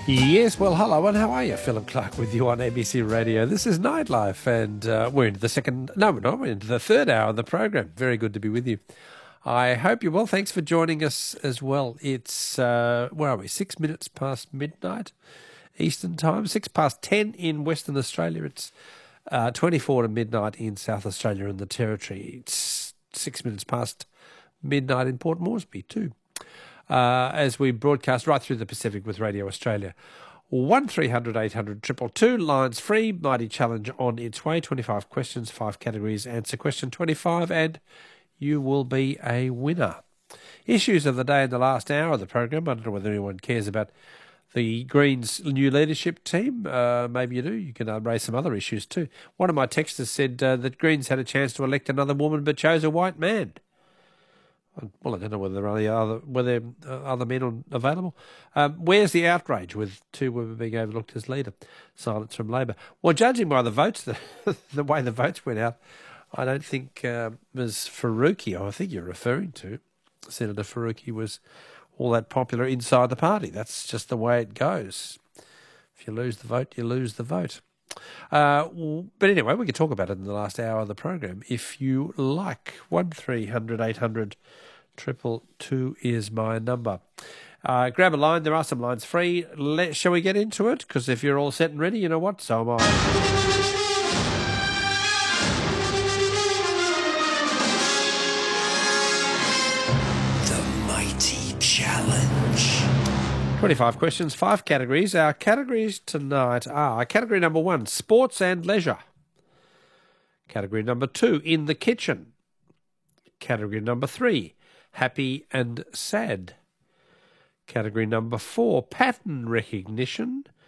Yes, well, hello, and how are you? Philip Clark with you on ABC Radio. This is Nightlife, and we're into we're into the third hour of the program. Very good to be with you. I hope you're well. Thanks for joining us as well. It's, where are we, 6 minutes past midnight Eastern Time, 6 past 10 in Western Australia. It's 24 to midnight in South Australia and the Territory. It's 6 minutes past midnight in Port Moresby too. As we broadcast right through the Pacific with Radio Australia. 1300 800 222, lines free, Mighty Challenge on its way, 25 questions, 5 categories, answer question 25 and you will be a winner. Issues of the day in the last hour of the program. I don't know whether anyone cares about the Greens' new leadership team. Maybe you do. You can raise some other issues too. One of my texters said that Greens had a chance to elect another woman but chose a white man. Well, I don't know whether there are other men available. Where's the outrage with 2 women being overlooked as leader? Silence from Labor. Well, judging by the votes, the way the votes went out, I don't think Ms. Faruqi, I think you're referring to, Senator Faruqi, was all that popular inside the party. That's just the way it goes. If you lose the vote, you lose the vote. But anyway, we can talk about it in the last hour of the program if you like. 1300 800 222 is my number. Grab a line. There are some lines free. Shall we get into it? Because if you're all set and ready, you know what? So am I. The Mighty Challenge. 25 questions, 5 categories. Our categories tonight are category number 1, sports and leisure. Category number 2, in the kitchen. Category number 3, happy and sad. Category number 4, pattern recognition.